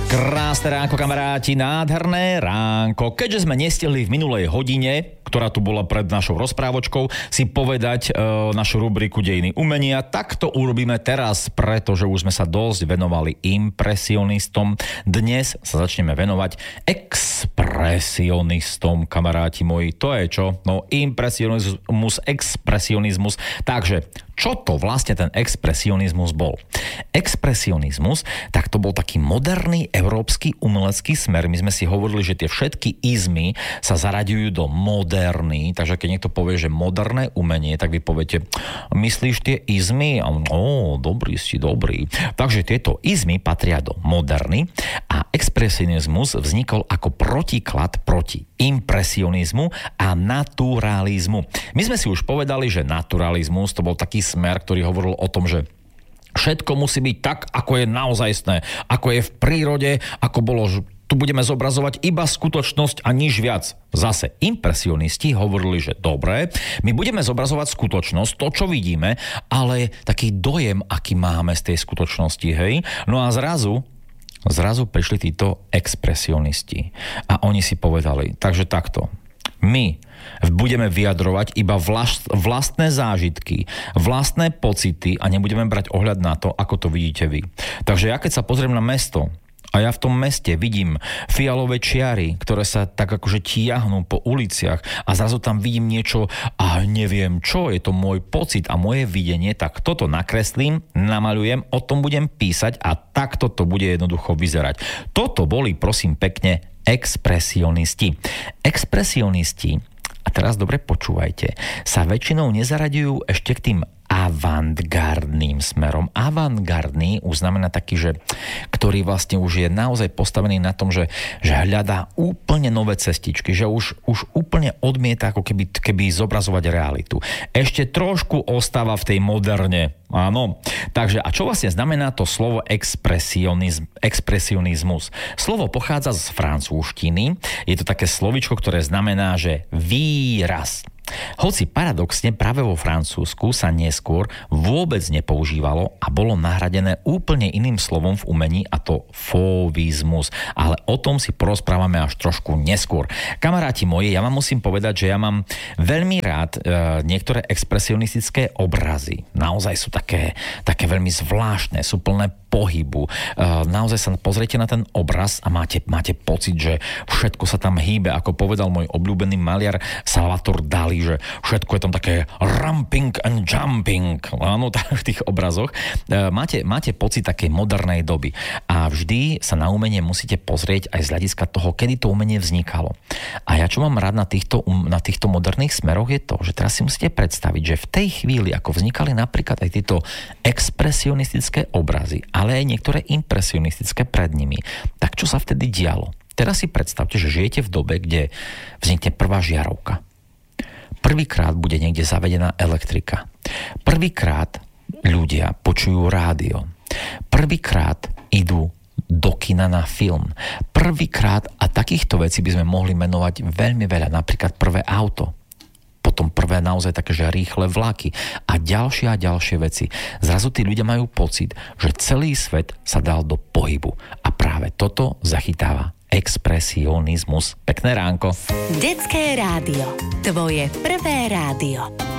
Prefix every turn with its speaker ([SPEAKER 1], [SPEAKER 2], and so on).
[SPEAKER 1] Krásne ránko, kamaráti, nádherné ránko. Keďže sme nestihli v minulej hodine, ktorá tu bola pred našou rozprávočkou, si povedať našu rubriku Dejiny umenia, tak to urobíme teraz, pretože už sme sa dosť venovali impresionistom. Dnes sa začneme venovať expresionistom, kamaráti moji. To je čo? No, impresionizmus, expresionizmus. Takže, čo to vlastne ten expresionizmus bol? Expresionizmus, tak to bol taký moderný európsky umelecký smer. My sme si hovorili, že tie všetky izmy sa zaraďujú do moderný, takže keď niekto povie, že moderné umenie, tak vy poviete, myslíš tie izmy? Dobrý si, dobrý. Takže tieto izmy patria do moderny a expresionizmus vznikol ako protiklad proti impresionizmu a naturalizmu. My sme si už povedali, že naturalizmus to bol taký smer, ktorý hovoril o tom, že všetko musí byť tak, ako je naozajstné, ako je v prírode, ako bolo, tu budeme zobrazovať iba skutočnosť a nič viac. Zase impresionisti hovorili, že dobre, my budeme zobrazovať skutočnosť, to, čo vidíme, ale taký dojem, aký máme z tej skutočnosti, hej? No a zrazu prišli títo expresionisti a oni si povedali, takže takto, my budeme vyjadrovať iba vlastné zážitky, vlastné pocity a nebudeme brať ohľad na to, ako to vidíte vy. Takže ja keď sa pozriem na mesto a ja v tom meste vidím fialové čiary, ktoré sa tak akože tiahnú po uliciach a zrazu tam vidím niečo a neviem čo, je to môj pocit a moje videnie, tak toto nakreslím, namaľujem, o tom budem písať a takto to bude jednoducho vyzerať. Toto boli, prosím pekne, expresionisti. Expresionisti, a teraz dobre počúvajte, sa väčšinou nezaraďujú ešte k tým avantgardným smerom. Avantgardný už znamená taký, že ktorý vlastne už je naozaj postavený na tom, že hľadá úplne nové cestičky, že už úplne odmieta ako keby zobrazovať realitu. Ešte trošku ostáva v tej moderne. Áno. Takže a čo vlastne znamená to slovo expresionizmus? Slovo pochádza z francúzštiny. Je to také slovičko, ktoré znamená, že výraz. Hoci paradoxne práve vo Francúzsku sa neskôr vôbec nepoužívalo a bolo nahradené úplne iným slovom v umení, a to fauvizmus. Ale o tom si porozprávame až trošku neskôr. Kamaráti moji, ja vám musím povedať, že ja mám veľmi rád niektoré expresionistické obrazy. Naozaj sú také veľmi zvláštne, sú plné pohybu. Naozaj sa pozriete na ten obraz a máte pocit, že všetko sa tam hýbe. Ako povedal môj obľúbený maliar Salvatore Dali, že všetko je tam také ramping and jumping. Áno, v tých obrazoch. Máte pocit takej modernej doby. A vždy sa na umenie musíte pozrieť aj z hľadiska toho, kedy to umenie vznikalo. A ja čo mám rád na týchto moderných smeroch je to, že teraz si musíte predstaviť, že v tej chvíli, ako vznikali napríklad aj tieto expresionistické obrazy, ale aj niektoré impresionistické pred nimi, tak čo sa vtedy dialo? Teraz si predstavte, že žijete v dobe, kde vznikne prvá žiarovka. Prvýkrát bude niekde zavedená elektrika. Prvýkrát ľudia počujú rádio. Prvýkrát idú do kina na film. Prvýkrát, a takýchto vecí by sme mohli menovať veľmi veľa, napríklad prvé auto. Potom prvé naozaj také, že rýchle vlaky a ďalšie veci. Zrazu tí ľudia majú pocit, že celý svet sa dal do pohybu. A práve toto zachytáva expresionizmus. Pekné ránko.
[SPEAKER 2] Detské rádio. Tvoje prvé rádio.